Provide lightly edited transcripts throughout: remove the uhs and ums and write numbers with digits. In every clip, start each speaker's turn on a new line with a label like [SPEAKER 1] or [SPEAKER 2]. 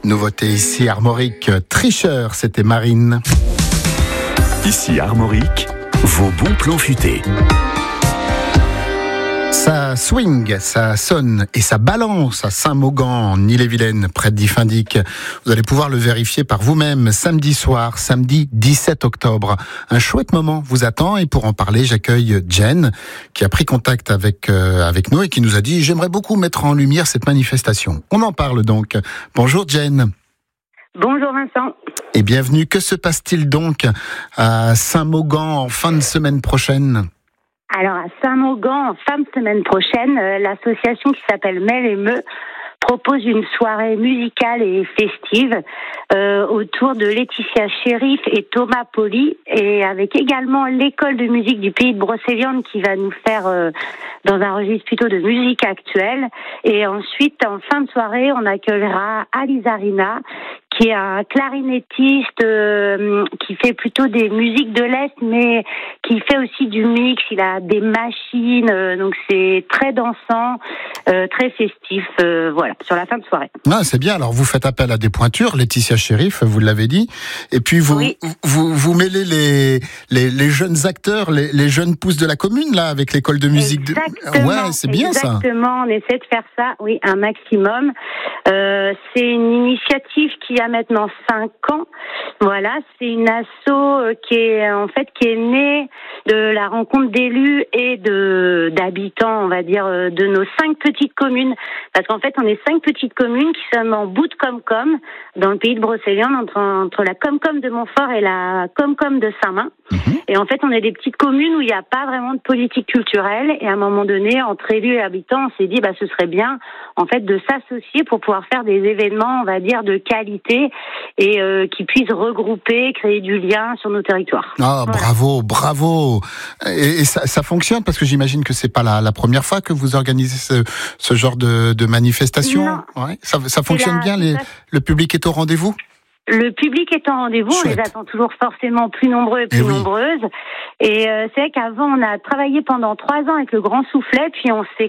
[SPEAKER 1] Nouveauté ici, Armorique. Tricheur, c'était Marine.
[SPEAKER 2] Ici Armorique, vos bons plans futés.
[SPEAKER 1] Ça swing, ça sonne et ça balance à Saint-Maugan, en Ille-et-Vilaine, près de Diffindic. Vous allez pouvoir le vérifier par vous-même samedi soir, samedi 17 octobre. Un chouette moment vous attend et pour en parler, j'accueille Jen qui a pris contact avec nous et qui nous a dit « J'aimerais beaucoup mettre en lumière cette manifestation ». On en parle donc. Bonjour Jen.
[SPEAKER 3] Bonjour Vincent.
[SPEAKER 1] Et bienvenue. Que se passe-t-il donc à Saint-Maugan en fin de semaine prochaine ?
[SPEAKER 3] Alors à Saint-Maugan, en fin de semaine prochaine, l'association qui s'appelle Mêle et Meux propose une soirée musicale et festive autour de Laetitia Sheriff et Thomas Poli, et avec également l'école de musique du pays de Brocéliande qui va nous faire dans un registre plutôt de musique actuelle. Et ensuite, en fin de soirée, on accueillera Alizarina, qui est un clarinettiste qui fait plutôt des musiques de l'Est, mais qui fait aussi du mix. Il a des machines, donc c'est très dansant, très festif, voilà, sur la fin de soirée.
[SPEAKER 1] Ah, c'est bien, alors vous faites appel à des pointures, Laetitia Sheriff, vous l'avez dit, et puis vous mêlez les jeunes acteurs, les jeunes pousses de la commune, là, avec l'école de musique.
[SPEAKER 3] Exactement,
[SPEAKER 1] ouais, c'est bien ça.
[SPEAKER 3] Exactement, on essaie de faire ça, oui, un maximum. C'est une initiative qui a maintenant 5 ans. Voilà, c'est une asso qui est née de la rencontre d'élus et d'habitants, on va dire, de nos 5 petites communes. Parce qu'en fait, on est 5 petites communes qui sommes en bout de Comcom, dans le pays de Brocéliande, entre la Comcom de Montfort et la Comcom de Saint-Main. Et en fait, on est des petites communes où il n'y a pas vraiment de politique culturelle. Et à un moment donné, entre élus et habitants, on s'est dit, ce serait bien, en fait, de s'associer pour pouvoir faire des événements, on va dire, de qualité et qui puissent regrouper, créer du lien sur nos territoires.
[SPEAKER 1] Ah, voilà. Bravo. Et ça fonctionne parce que j'imagine que c'est pas la première fois que vous organisez ce genre de manifestation.
[SPEAKER 3] Non.
[SPEAKER 1] Ouais, ça fonctionne bien. Le public est au rendez-vous.
[SPEAKER 3] Le public est en rendez-vous,
[SPEAKER 1] Chouette.
[SPEAKER 3] On les attend toujours forcément plus nombreux et plus nombreuses. Et c'est vrai qu'avant, on a travaillé pendant 3 ans avec le Grand Soufflet, puis on s'est,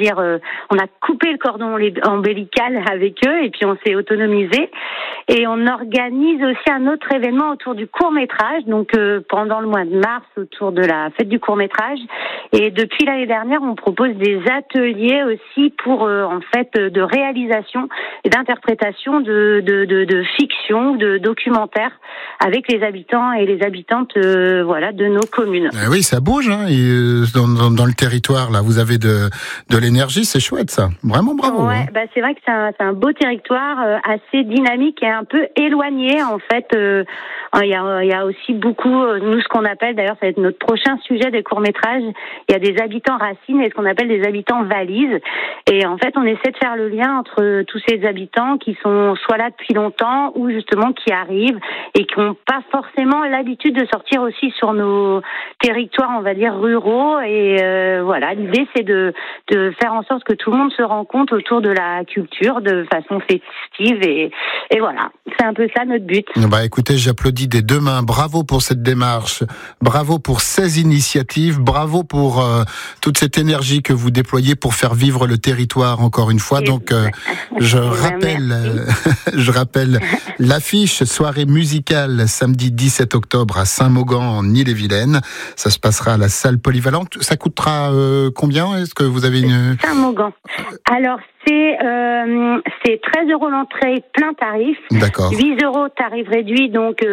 [SPEAKER 3] on a coupé le cordon ombilical avec eux, et puis on s'est autonomisé. Et on organise aussi un autre événement autour du court-métrage, donc pendant le mois de mars, autour de la fête du court-métrage. Et depuis l'année dernière, on propose des ateliers aussi pour, de réalisation et d'interprétation de fiction, de documentaires avec les habitants et les habitantes de nos communes.
[SPEAKER 1] Oui, ça bouge et dans le territoire là, vous avez de l'énergie, c'est chouette ça. Vraiment bravo.
[SPEAKER 3] Ouais, c'est vrai que c'est un beau territoire assez dynamique et un peu éloigné en fait. Il y a aussi beaucoup nous ce qu'on appelle, d'ailleurs ça va être notre prochain sujet des courts-métrages, il y a des habitants racines et ce qu'on appelle des habitants valises, et en fait on essaie de faire le lien entre tous ces habitants qui sont soit là depuis longtemps ou justement qui arrivent et qui n'ont pas forcément l'habitude de sortir aussi sur nos territoires, on va dire ruraux. Et l'idée c'est de faire en sorte que tout le monde se rencontre autour de la culture de façon festive et voilà, c'est un peu ça notre but.
[SPEAKER 1] Écoutez, j'applaudis des 2 mains. Bravo pour cette démarche, bravo pour ces initiatives, bravo pour toute cette énergie que vous déployez pour faire vivre le territoire encore une fois. Donc je rappelle l'affiche soirée musicale samedi 17 octobre à Saint-Maugan en Ille-et-Vilaine. Ça se passera à la salle polyvalente. Ça coûtera combien ? Est-ce que vous avez une...
[SPEAKER 3] Saint-Maugan. Alors c'est 13 € l'entrée, plein tarif.
[SPEAKER 1] D'accord.
[SPEAKER 3] 8 € tarif réduit, donc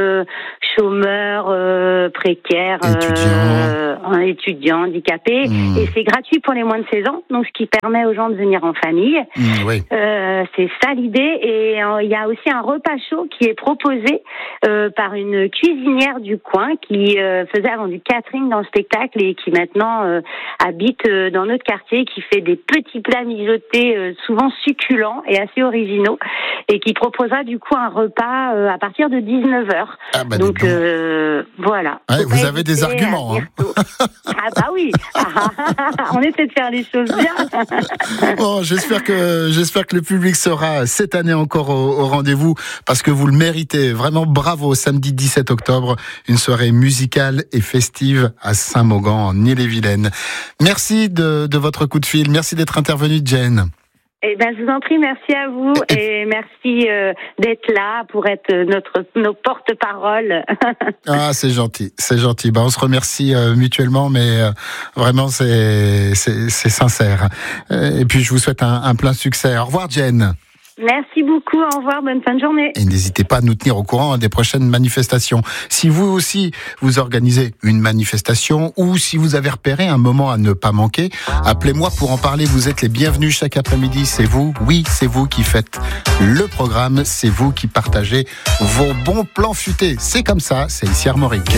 [SPEAKER 3] chômeurs, précaires, étudiants, handicapés. Et c'est gratuit pour les moins de 16 ans, donc ce qui permet aux gens de venir en famille.
[SPEAKER 1] Oui.
[SPEAKER 3] C'est ça l'idée. Et il y a aussi un repas chaud qui est proposé par une cuisinière du coin qui faisait avant du catering dans le spectacle et qui maintenant habite dans notre quartier, qui fait des petits plats mijotés souvent succulents et assez originaux, et qui proposera du coup un repas à partir de 19h. Donc voilà.
[SPEAKER 1] Ouais, vous avez des arguments.
[SPEAKER 3] Oui. On essaie de faire les choses bien.
[SPEAKER 1] Bon, j'espère que le public sera cette année encore au rendez-vous parce que vous le méritez. Vraiment bravo. Samedi 17 octobre, une soirée musicale et festive à Saint-Maugan en Ille-et-Vilaine. Merci de votre coup de fil. Merci d'être intervenu, Jen.
[SPEAKER 3] Eh ben, je vous en prie, merci à vous et merci d'être là pour être nos porte-parole.
[SPEAKER 1] Ah, c'est gentil, c'est gentil. On se remercie mutuellement, mais vraiment c'est sincère. Et puis je vous souhaite un plein succès. Au revoir, Jen.
[SPEAKER 3] Merci beaucoup, au revoir, bonne fin de journée.
[SPEAKER 1] Et n'hésitez pas à nous tenir au courant des prochaines manifestations. Si vous aussi, vous organisez une manifestation ou si vous avez repéré un moment à ne pas manquer, appelez-moi pour en parler. Vous êtes les bienvenus chaque après-midi. C'est vous, oui, c'est vous qui faites le programme. C'est vous qui partagez vos bons plans futés. C'est comme ça, c'est ici Armorique.